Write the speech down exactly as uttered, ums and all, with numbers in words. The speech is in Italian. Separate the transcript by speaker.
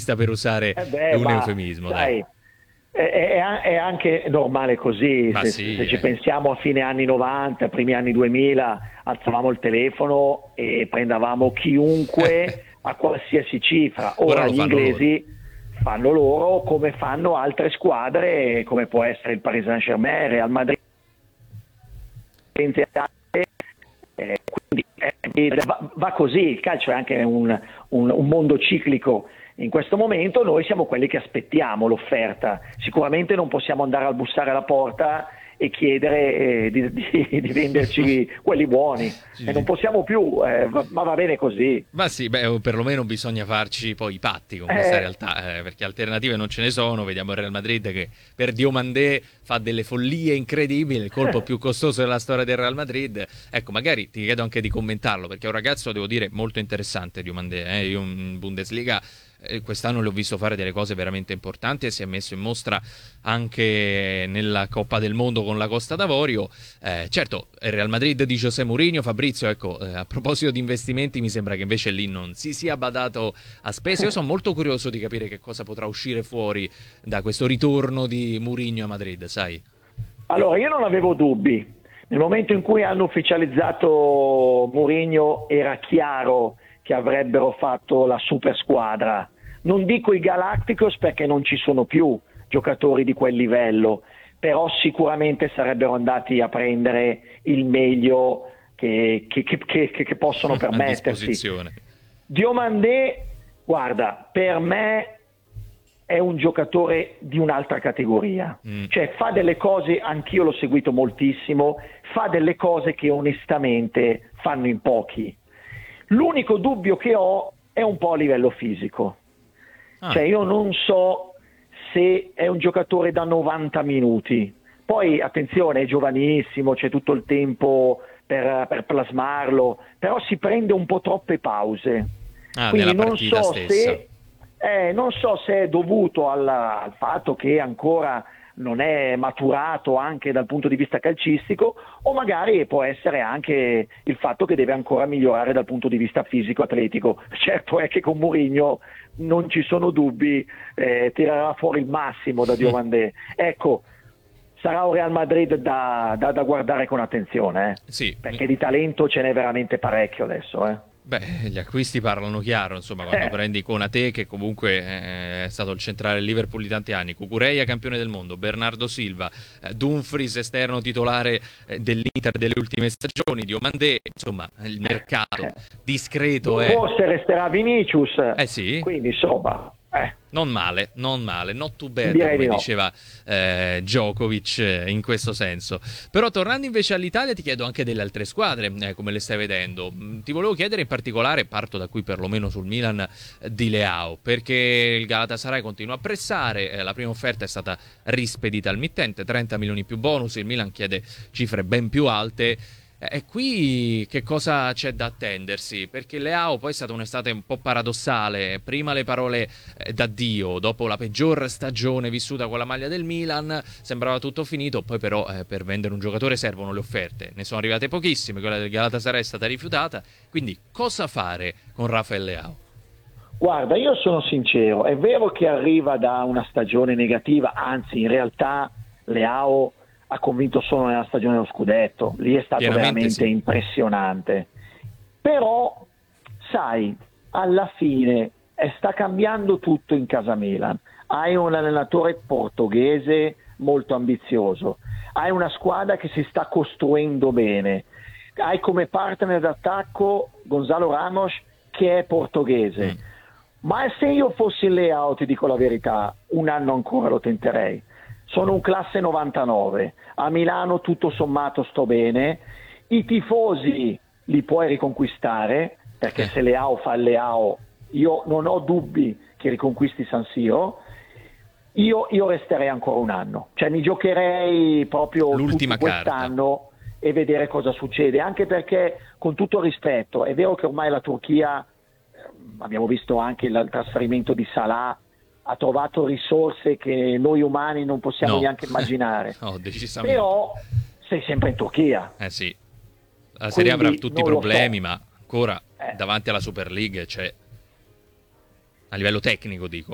Speaker 1: interista, per usare
Speaker 2: Eh beh,
Speaker 1: un
Speaker 2: ma
Speaker 1: eufemismo, dai.
Speaker 2: sai, è, è- è anche normale così,
Speaker 1: Ma
Speaker 2: se,
Speaker 1: sì,
Speaker 2: se ci
Speaker 1: eh.
Speaker 2: pensiamo a fine anni novanta, primi anni duemila, alzavamo il telefono e prendavamo chiunque a qualsiasi cifra.
Speaker 1: Ora
Speaker 2: Ora
Speaker 1: lo
Speaker 2: gli
Speaker 1: fanno loro.
Speaker 2: inglesi fanno loro come fanno altre squadre, come può essere il Paris Saint-Germain, Real Madrid. Eh, quindi eh, va, va così, il calcio è anche un, un- un mondo ciclico. In questo momento noi siamo quelli che aspettiamo l'offerta, sicuramente non possiamo andare a bussare alla porta e chiedere eh, di, di- di venderci quelli buoni,
Speaker 1: Sì,
Speaker 2: e non
Speaker 1: sì.
Speaker 2: possiamo più, eh, va- ma va bene così.
Speaker 1: Ma sì, beh, o perlomeno bisogna farci poi i patti con questa
Speaker 2: Eh,
Speaker 1: realtà, eh, perché alternative non ce ne sono. Vediamo il Real Madrid che per Diomandé fa delle follie incredibili, il colpo più costoso della storia del Real Madrid. Ecco, magari ti chiedo anche di commentarlo, perché è un ragazzo, devo dire, molto interessante Diomandé. Eh? Io in Bundesliga eh, quest'anno l'ho visto fare delle cose veramente importanti e si è messo in mostra anche nella Coppa del Mondo con la Costa d'Avorio. Eh, certo, il Real Madrid di José Mourinho, Fabrizio, ecco, eh, a proposito di investimenti, mi sembra che invece lì non si sia badato a spese. Io sono molto curioso di capire che cosa potrà uscire fuori da questo ritorno di Mourinho a Madrid, sai?
Speaker 2: allora, io non avevo dubbi. Nel momento in cui hanno ufficializzato Mourinho era chiaro che avrebbero fatto la super squadra. Non dico i Galacticos perché non ci sono più giocatori di quel livello, però sicuramente sarebbero andati a prendere il meglio che, che- che- che- che possono
Speaker 1: A
Speaker 2: permettersi.
Speaker 1: disposizione.
Speaker 2: Diomandé, guarda, per me è un giocatore di un'altra categoria,
Speaker 1: Mm.
Speaker 2: cioè fa delle cose, anch'io l'ho seguito moltissimo, fa delle cose che onestamente fanno in pochi. L'unico dubbio che ho è un po' a livello fisico,
Speaker 1: Ah,
Speaker 2: cioè io non so se è un giocatore da novanta minuti, poi attenzione, è giovanissimo, c'è tutto il tempo per, per plasmarlo, però si prende un po' troppe pause,
Speaker 1: ah,
Speaker 2: quindi
Speaker 1: nella
Speaker 2: non
Speaker 1: partita
Speaker 2: so
Speaker 1: stessa.
Speaker 2: se, eh, non so se è dovuto alla- al fatto che ancora non è maturato anche dal punto di vista calcistico, o magari può essere anche il fatto che deve ancora migliorare dal punto di vista fisico-atletico. Certo è che con Mourinho non ci sono dubbi, eh, tirerà fuori il massimo da Diomandé. Ecco, sarà un Real Madrid da, da- da guardare con attenzione, eh,
Speaker 1: Sì.
Speaker 2: perché di talento ce n'è veramente parecchio adesso. Eh.
Speaker 1: Beh, gli acquisti parlano chiaro, insomma, quando
Speaker 2: Eh,
Speaker 1: prendi Konate, che comunque eh, è stato il centrale del Liverpool di tanti anni, Cucurella campione del mondo, Bernardo Silva, eh, Dumfries esterno titolare eh, dell'Inter delle ultime stagioni, Diomandé, insomma, il mercato
Speaker 2: eh.
Speaker 1: discreto è...
Speaker 2: Forse resterà Vinicius,
Speaker 1: Eh sì,
Speaker 2: quindi insomma, eh,
Speaker 1: non male, non male, not too bad,
Speaker 2: direi di
Speaker 1: come
Speaker 2: no.
Speaker 1: diceva eh, Djokovic eh, in questo senso. Però tornando invece all'Italia, ti chiedo anche delle altre squadre, eh, come le stai vedendo. Mm, Ti volevo chiedere in particolare, parto da qui perlomeno sul Milan eh, di Leao, perché il Galatasaray continua a pressare, eh, la prima offerta è stata rispedita al mittente, trenta milioni più bonus, il Milan chiede cifre ben più alte. E qui che cosa c'è da attendersi? Perché Leao poi è stata un'estate un po' paradossale. Prima le parole eh, d'addio, dopo la peggior stagione vissuta con la maglia del Milan, sembrava tutto finito. Poi però eh, per vendere un giocatore servono le offerte. Ne sono arrivate pochissime, quella del Galatasaray è stata rifiutata. Quindi cosa fare con Rafael Leao?
Speaker 2: Guarda, io sono sincero, è vero che arriva da una stagione negativa, anzi in realtà Leao ha convinto solo nella stagione dello scudetto, lì è stato
Speaker 1: Pienamente
Speaker 2: veramente
Speaker 1: sì.
Speaker 2: impressionante. Però, sai, alla fine eh, sta cambiando tutto in casa Milan. Hai un allenatore portoghese molto ambizioso, hai una squadra che si sta costruendo bene, hai come partner d'attacco Gonzalo Ramos che è portoghese.
Speaker 1: Mm.
Speaker 2: Ma se io fossi in Leao, ti dico la verità, un anno ancora lo tenterei. Sono un classe novantanove, a Milano tutto sommato sto bene, i tifosi li puoi riconquistare, perché
Speaker 1: Eh.
Speaker 2: se Leao fa il Leao, io non ho dubbi che riconquisti San Siro. Io, io resterei ancora un anno, cioè mi giocherei proprio
Speaker 1: L'ultima
Speaker 2: tutto
Speaker 1: carta.
Speaker 2: quest'anno e vedere cosa succede, anche perché, con tutto il rispetto, è vero che ormai la Turchia, abbiamo visto anche il trasferimento di Salah, ha trovato risorse che noi umani non possiamo
Speaker 1: No.
Speaker 2: neanche immaginare,
Speaker 1: No, decisamente.
Speaker 2: però sei sempre in Turchia,
Speaker 1: Eh sì. La Serie A avrà
Speaker 2: quindi
Speaker 1: tutti i
Speaker 2: non lo
Speaker 1: problemi,
Speaker 2: so.
Speaker 1: ma ancora
Speaker 2: Eh.
Speaker 1: davanti alla Super League c'è, a livello tecnico dico,